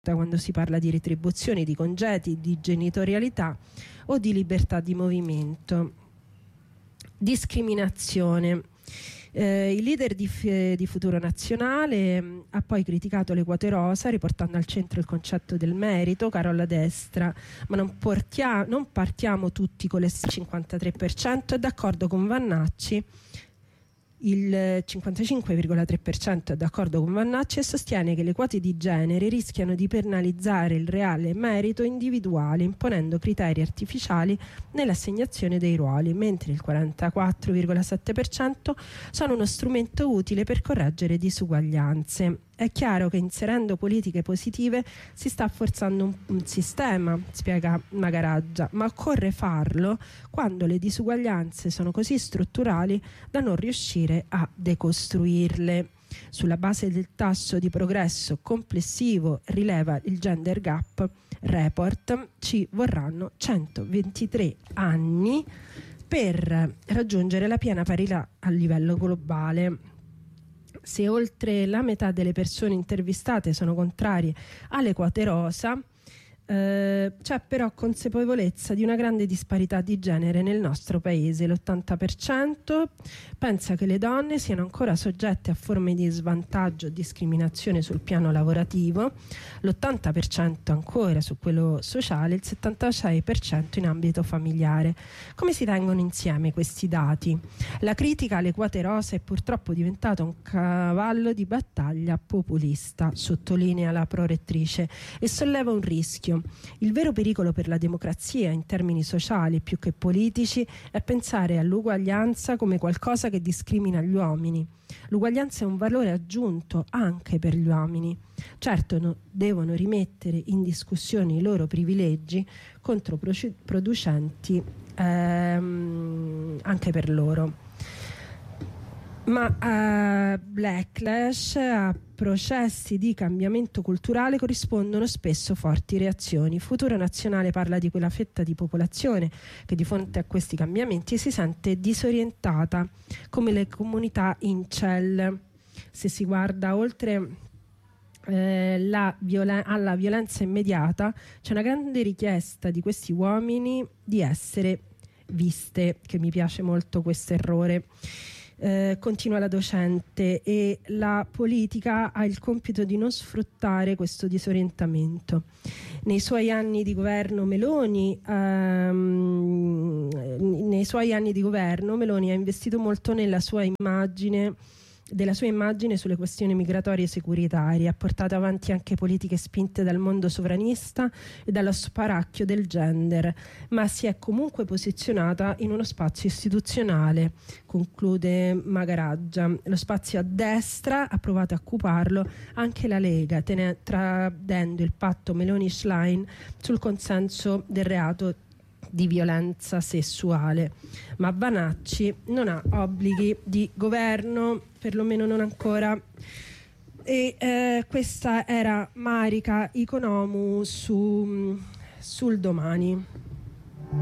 quando si parla di retribuzioni, di congedi, di genitorialità o di libertà di movimento. Discriminazione. Il leader di Futuro Nazionale ha poi criticato le quote rosa, riportando al centro il concetto del merito, caro alla destra, ma non partiamo tutti con il 53%, è d'accordo con Vannacci. Il 55,3% è d'accordo con Vannacci e sostiene che le quote di genere rischiano di penalizzare il reale merito individuale, imponendo criteri artificiali nell'assegnazione dei ruoli, mentre il 44,7% sono uno strumento utile per correggere disuguaglianze. È chiaro che inserendo politiche positive si sta forzando un sistema, spiega Magaraggia, ma occorre farlo quando le disuguaglianze sono così strutturali da non riuscire a decostruirle. Sulla base del tasso di progresso complessivo, rileva il Gender Gap Report, ci vorranno 123 anni per raggiungere la piena parità a livello globale. Se oltre la metà delle persone intervistate sono contrarie alle quote rosa, c'è però consapevolezza di una grande disparità di genere nel nostro paese. L'80% pensa che le donne siano ancora soggette a forme di svantaggio o discriminazione sul piano lavorativo, l'80% ancora su quello sociale, il 76% in ambito familiare. Come si tengono insieme questi dati? La critica alle quote rosa è purtroppo diventata un cavallo di battaglia populista, sottolinea la prorettrice, e solleva un rischio. Il vero pericolo per la democrazia in termini sociali più che politici è pensare all'uguaglianza come qualcosa che discrimina gli uomini. L'uguaglianza è un valore aggiunto anche per gli uomini. Certo, devono rimettere in discussione i loro privilegi controproducenti anche per loro. Ma a backlash, a processi di cambiamento culturale corrispondono spesso forti reazioni. Futuro Nazionale parla di quella fetta di popolazione che di fronte a questi cambiamenti si sente disorientata, come le comunità incel. Se si guarda oltre alla violenza immediata, c'è una grande richiesta di questi uomini di essere viste, che mi piace molto questo errore. Continua la docente, e la politica ha il compito di non sfruttare questo disorientamento. Nei suoi anni di governo Meloni ha investito molto nella sua immagine sulle questioni migratorie e securitarie, ha portato avanti anche politiche spinte dal mondo sovranista e dallo spauracchio del gender, ma si è comunque posizionata in uno spazio istituzionale, conclude Magaraggia. Lo spazio a destra ha provato a occuparlo anche la Lega, tradendo il patto Meloni-Schlein sul consenso del reato di violenza sessuale. Ma Vanacci non ha obblighi di governo, perlomeno non ancora. E questa era Marica Economou sul Domani.